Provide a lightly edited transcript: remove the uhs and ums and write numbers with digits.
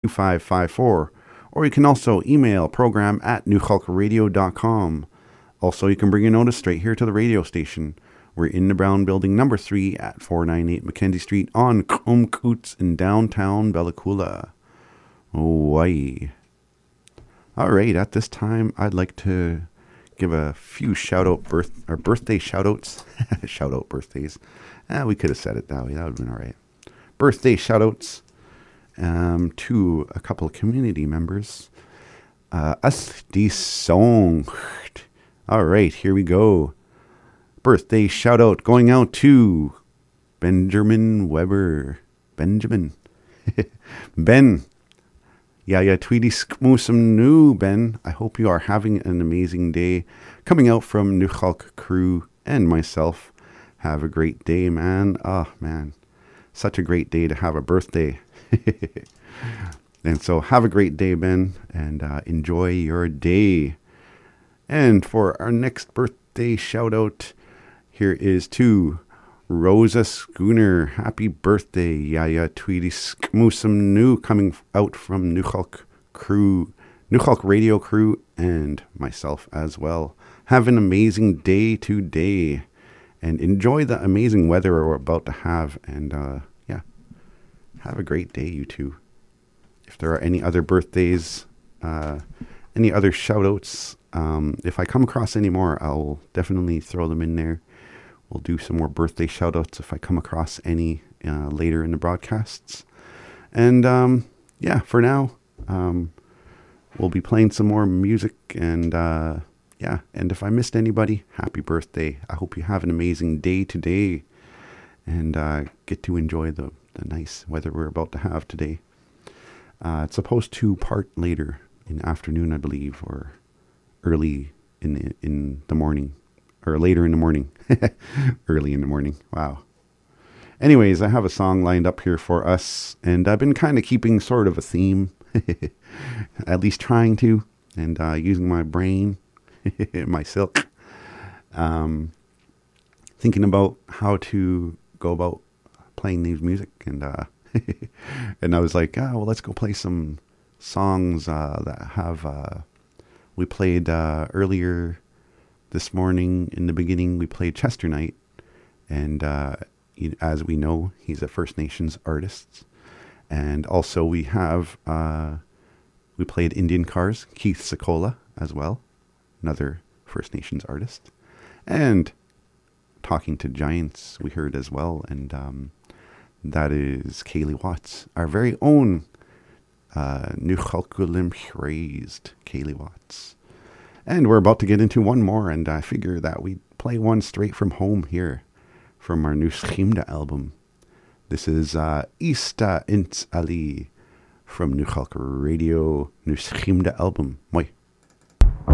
2554. Or you can also email program@newhulkradio.com. Also, you can bring your notice straight here to the radio station. We're in the Brown Building, number 3 at 498 Mackenzie Street on Coots in downtown Bella Coola, Hawaii. All right, at this time, I'd like to give a few birthday shout-outs. Shout-out birthdays. We could have said it that way. That would have been all right. Birthday shout-outs to a couple of community members. As die song. All right, here we go. Birthday shout-out going out to Benjamin Weber. Benjamin. Ben. Yeah, Tweety Skmoosum Nu, Ben. I hope you are having an amazing day. Coming out from New Hulk crew and myself. Have a great day, man. Oh, man. Such a great day to have a birthday. And so have a great day, Ben, and enjoy your day. And for our next birthday shout-out, here is to Rosa Schooner. Happy birthday, Yaya Tweety Skmoosum Nu, coming out from New Hulk crew, New Hulk radio crew, and myself as well. Have an amazing day today, and enjoy the amazing weather we're about to have. And have a great day, you two. If there are any other birthdays, any other shout-outs, if I come across any more, I'll definitely throw them in there. We'll do some more birthday shout-outs if I come across any later in the broadcasts. And for now, we'll be playing some more music. And and if I missed anybody, happy birthday. I hope you have an amazing day today and get to enjoy the nice weather we're about to have today. It's supposed to part later in the afternoon, I believe, or early in the morning, or later in the morning. Early in the morning. Wow. Anyways, I have a song lined up here for us, and I've been kind of keeping sort of a theme, at least trying to, and using my brain, my silk, thinking about how to go about playing these music, and and I was like, let's go play some songs that have we played earlier this morning. In the beginning, we played Chester Knight, and as we know, he's a First Nations artist. And also we have we played Indian Cars, Keith Secola as well, another First Nations artist. And Talking to Giants we heard as well, and that is Kaylee Watts, our very own Nuchalkulim raised Kaylee Watts. And we're about to get into one more, and I figure that we play one straight from home here from our new Schimda album. This is Ista Int Ali from Nuchalk Radio, new Schimda album. Moi.